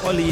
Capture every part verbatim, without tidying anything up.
Olli.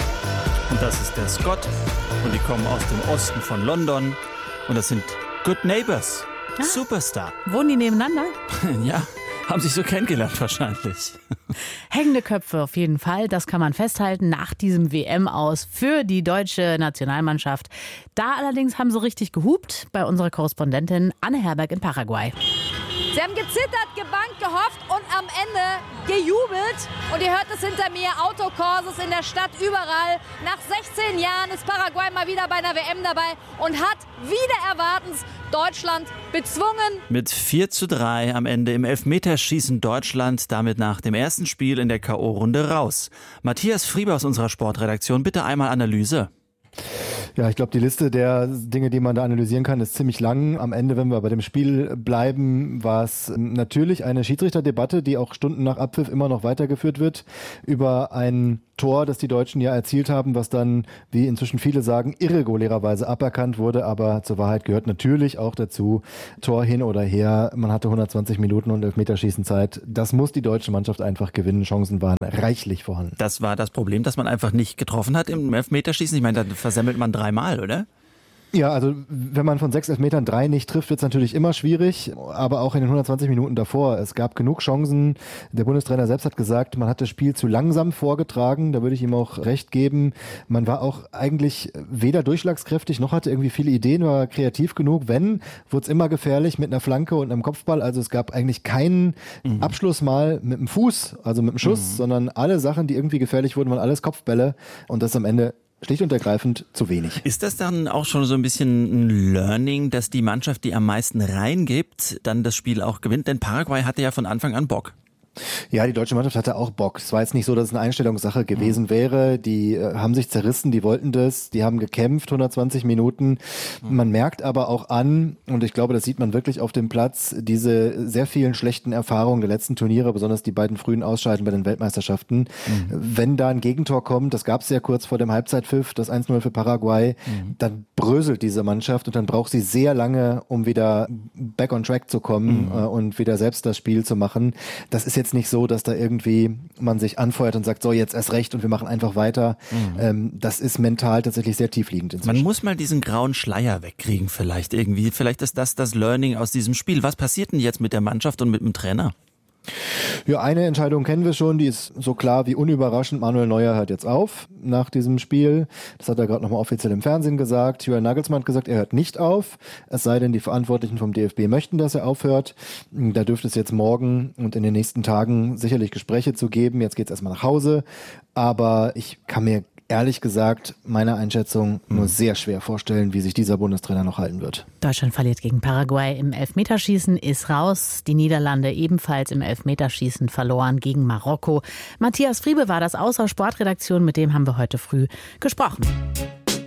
Und das ist der Scott. Und die kommen aus dem Osten von London. Und das sind Good Neighbors. Ah. Superstar. Wohnen die nebeneinander? Ja, haben sich so kennengelernt wahrscheinlich. Hängende Köpfe auf jeden Fall, das kann man festhalten, nach diesem W M-Aus für die deutsche Nationalmannschaft. Da allerdings haben sie richtig gehupt bei unserer Korrespondentin Anne Herberg in Paraguay. Sie haben gezittert, gebangt, gehofft und am Ende gejubelt. Und ihr hört es hinter mir, Autokurses in der Stadt, überall. Nach sechzehn Jahren ist Paraguay mal wieder bei einer W M dabei und hat wieder erwartens Deutschland bezwungen. Mit vier zu drei am Ende im Elfmeterschießen Deutschland, damit nach dem ersten Spiel in der K O-Runde raus. Matthias Frieber aus unserer Sportredaktion, bitte einmal Analyse. Ja, ich glaube, die Liste der Dinge, die man da analysieren kann, ist ziemlich lang. Am Ende, wenn wir bei dem Spiel bleiben, war es natürlich eine Schiedsrichterdebatte, die auch Stunden nach Abpfiff immer noch weitergeführt wird, über ein Tor, das die Deutschen ja erzielt haben, was dann, wie inzwischen viele sagen, irregulärerweise aberkannt wurde. Aber zur Wahrheit gehört natürlich auch dazu, Tor hin oder her. Man hatte hundertzwanzig Minuten und Elfmeterschießen Zeit. Das muss die deutsche Mannschaft einfach gewinnen. Chancen waren reichlich vorhanden. Das war das Problem, dass man einfach nicht getroffen hat im Elfmeterschießen. Ich meine, da versemmelt man dreimal, oder? Ja, also wenn man von sechs Elfmetern drei nicht trifft, wird es natürlich immer schwierig, aber auch in den hundertzwanzig Minuten davor. Es gab genug Chancen. Der Bundestrainer selbst hat gesagt, man hat das Spiel zu langsam vorgetragen, da würde ich ihm auch recht geben. Man war auch eigentlich weder durchschlagskräftig, noch hatte irgendwie viele Ideen, war kreativ genug. Wenn, wurde es immer gefährlich mit einer Flanke und einem Kopfball. Also es gab eigentlich keinen mhm. Abschluss mal mit dem Fuß, also mit dem Schuss, mhm. sondern alle Sachen, die irgendwie gefährlich wurden, waren alles Kopfbälle und das am Ende schlicht und ergreifend zu wenig. Ist das dann auch schon so ein bisschen ein Learning, dass die Mannschaft, die am meisten reingibt, dann das Spiel auch gewinnt? Denn Paraguay hatte ja von Anfang an Bock. Ja, die deutsche Mannschaft hatte auch Bock. Es war jetzt nicht so, dass es eine Einstellungssache gewesen wäre. Die äh, haben sich zerrissen, die wollten das, die haben gekämpft, hundertzwanzig Minuten. Man merkt aber auch an, und ich glaube, das sieht man wirklich auf dem Platz, diese sehr vielen schlechten Erfahrungen der letzten Turniere, besonders die beiden frühen Ausscheiden bei den Weltmeisterschaften. Mhm. Wenn da ein Gegentor kommt, das gab es ja kurz vor dem Halbzeitpfiff, das eins null für Paraguay, mhm. dann bröselt diese Mannschaft und dann braucht sie sehr lange, um wieder back on track zu kommen mhm. äh, und wieder selbst das Spiel zu machen. Das ist jetzt nicht so, dass da irgendwie man sich anfeuert und sagt, so jetzt erst recht und wir machen einfach weiter. Mhm. Ähm, das ist mental tatsächlich sehr tiefliegend inzwischen. Man muss mal diesen grauen Schleier wegkriegen vielleicht irgendwie. Vielleicht ist das das Learning aus diesem Spiel. Was passiert denn jetzt mit der Mannschaft und mit dem Trainer? Ja, eine Entscheidung kennen wir schon, die ist so klar wie unüberraschend. Manuel Neuer hört jetzt auf nach diesem Spiel. Das hat er gerade nochmal offiziell im Fernsehen gesagt. Julian Nagelsmann hat gesagt, er hört nicht auf. Es sei denn, die Verantwortlichen vom D F B möchten, dass er aufhört. Da dürfte es jetzt morgen und in den nächsten Tagen sicherlich Gespräche zu geben. Jetzt geht es erstmal nach Hause. Aber ich kann mir ehrlich gesagt, meiner Einschätzung nur sehr schwer vorstellen, wie sich dieser Bundestrainer noch halten wird. Deutschland verliert gegen Paraguay im Elfmeterschießen, ist raus. Die Niederlande ebenfalls im Elfmeterschießen verloren gegen Marokko. Matthias Friebe war das aus der Sportredaktion, mit dem haben wir heute früh gesprochen.